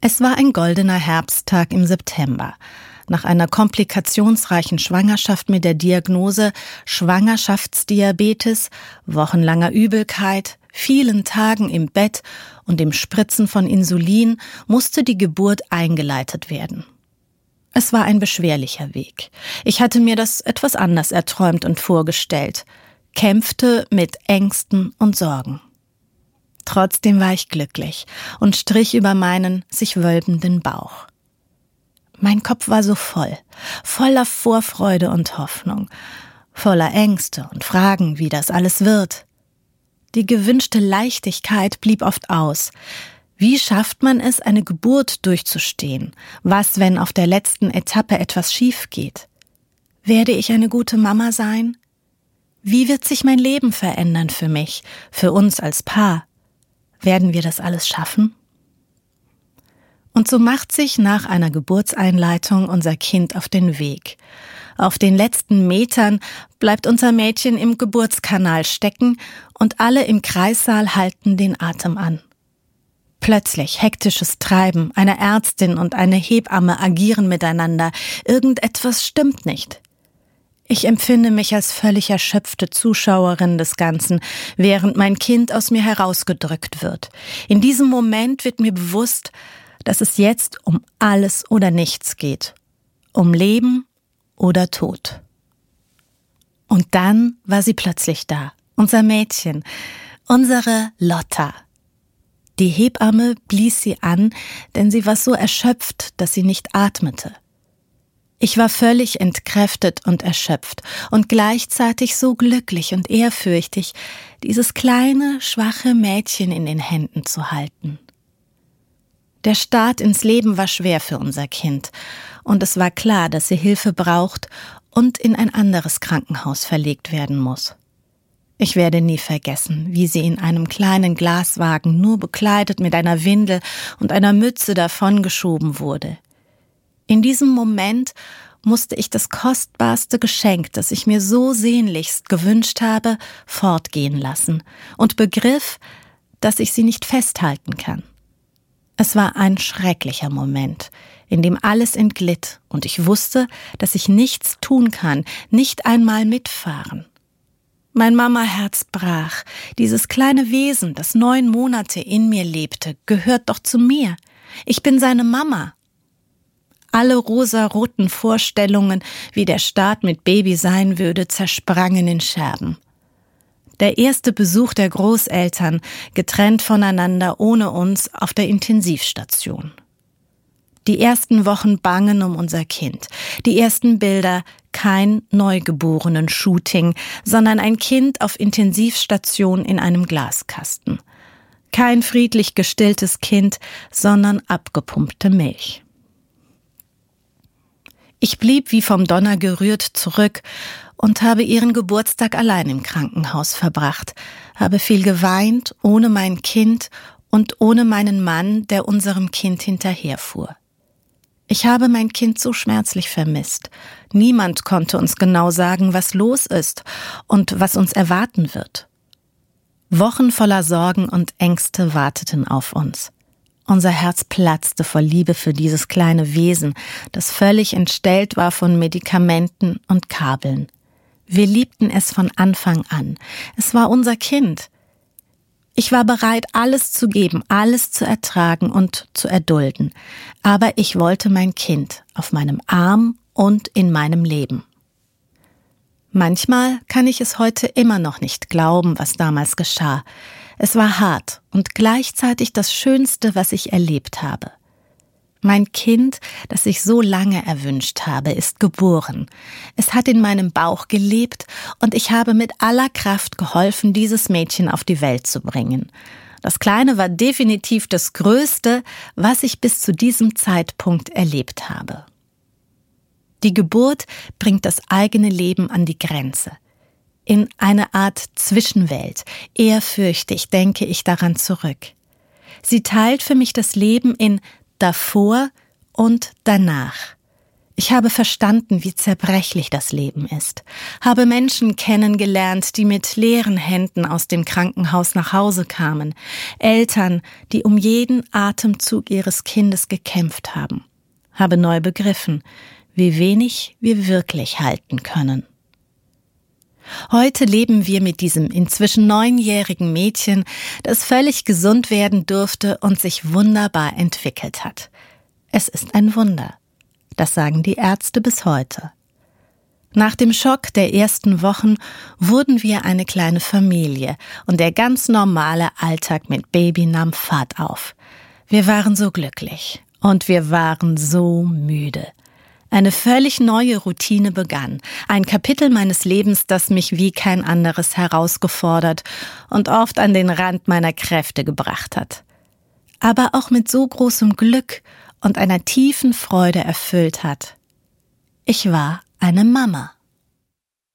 Es war ein goldener Herbsttag im September. Nach einer komplikationsreichen Schwangerschaft mit der Diagnose Schwangerschaftsdiabetes, wochenlanger Übelkeit, vielen Tagen im Bett und dem Spritzen von Insulin musste die Geburt eingeleitet werden. Es war ein beschwerlicher Weg. Ich hatte mir das etwas anders erträumt und vorgestellt, kämpfte mit Ängsten und Sorgen. Trotzdem war ich glücklich und strich über meinen sich wölbenden Bauch. Mein Kopf war so voller Vorfreude und Hoffnung, voller Ängste und Fragen, wie das alles wird. Die gewünschte Leichtigkeit blieb oft aus. Wie schafft man es, eine Geburt durchzustehen? Was, wenn auf der letzten Etappe etwas schief geht? Werde ich eine gute Mama sein? Wie wird sich mein Leben verändern für mich, für uns als Paar? Werden wir das alles schaffen? Und so macht sich nach einer Geburtseinleitung unser Kind auf den Weg. Auf den letzten Metern bleibt unser Mädchen im Geburtskanal stecken und alle im Kreissaal halten den Atem an. Plötzlich hektisches Treiben, eine Ärztin und eine Hebamme agieren miteinander. Irgendetwas stimmt nicht. Ich empfinde mich als völlig erschöpfte Zuschauerin des Ganzen, während mein Kind aus mir herausgedrückt wird. In diesem Moment wird mir bewusst, dass es jetzt um alles oder nichts geht. Um Leben oder Tod. Und dann war sie plötzlich da, unser Mädchen, unsere Lotta. Die Hebamme blies sie an, denn sie war so erschöpft, dass sie nicht atmete. Ich war völlig entkräftet und erschöpft und gleichzeitig so glücklich und ehrfürchtig, dieses kleine, schwache Mädchen in den Händen zu halten. Der Start ins Leben war schwer für unser Kind und es war klar, dass sie Hilfe braucht und in ein anderes Krankenhaus verlegt werden muss. Ich werde nie vergessen, wie sie in einem kleinen Glaswagen nur bekleidet mit einer Windel und einer Mütze davongeschoben wurde. In diesem Moment musste ich das kostbarste Geschenk, das ich mir so sehnlichst gewünscht habe, fortgehen lassen und begriff, dass ich sie nicht festhalten kann. Es war ein schrecklicher Moment, in dem alles entglitt und ich wusste, dass ich nichts tun kann, nicht einmal mitfahren. Mein Mamaherz brach. Dieses kleine Wesen, das 9 Monate in mir lebte, gehört doch zu mir. Ich bin seine Mama. Alle rosaroten Vorstellungen, wie der Start mit Baby sein würde, zersprangen in Scherben. Der erste Besuch der Großeltern, getrennt voneinander ohne uns, auf der Intensivstation. Die ersten Wochen bangen um unser Kind. Die ersten Bilder, kein Neugeborenen-Shooting, sondern ein Kind auf Intensivstation in einem Glaskasten. Kein friedlich gestilltes Kind, sondern abgepumpte Milch. Ich blieb wie vom Donner gerührt zurück und habe ihren Geburtstag allein im Krankenhaus verbracht, habe viel geweint, ohne mein Kind und ohne meinen Mann, der unserem Kind hinterherfuhr. Ich habe mein Kind so schmerzlich vermisst. Niemand konnte uns genau sagen, was los ist und was uns erwarten wird. Wochen voller Sorgen und Ängste warteten auf uns. Unser Herz platzte vor Liebe für dieses kleine Wesen, das völlig entstellt war von Medikamenten und Kabeln. Wir liebten es von Anfang an. Es war unser Kind. Ich war bereit, alles zu geben, alles zu ertragen und zu erdulden. Aber ich wollte mein Kind auf meinem Arm und in meinem Leben. Manchmal kann ich es heute immer noch nicht glauben, was damals geschah. Es war hart und gleichzeitig das Schönste, was ich erlebt habe. Mein Kind, das ich so lange erwünscht habe, ist geboren. Es hat in meinem Bauch gelebt und ich habe mit aller Kraft geholfen, dieses Mädchen auf die Welt zu bringen. Das Kleine war definitiv das Größte, was ich bis zu diesem Zeitpunkt erlebt habe. Die Geburt bringt das eigene Leben an die Grenze. In eine Art Zwischenwelt. Ehrfürchtig denke ich daran zurück. Sie teilt für mich das Leben in davor und danach. Ich habe verstanden, wie zerbrechlich das Leben ist, habe Menschen kennengelernt, die mit leeren Händen aus dem Krankenhaus nach Hause kamen, Eltern, die um jeden Atemzug ihres Kindes gekämpft haben, habe neu begriffen, wie wenig wir wirklich halten können. Heute leben wir mit diesem inzwischen 9-jährigen Mädchen, das völlig gesund werden durfte und sich wunderbar entwickelt hat. Es ist ein Wunder. Das sagen die Ärzte bis heute. Nach dem Schock der ersten Wochen wurden wir eine kleine Familie und der ganz normale Alltag mit Baby nahm Fahrt auf. Wir waren so glücklich und wir waren so müde. Eine völlig neue Routine begann, ein Kapitel meines Lebens, das mich wie kein anderes herausgefordert und oft an den Rand meiner Kräfte gebracht hat. Aber auch mit so großem Glück und einer tiefen Freude erfüllt hat. Ich war eine Mama.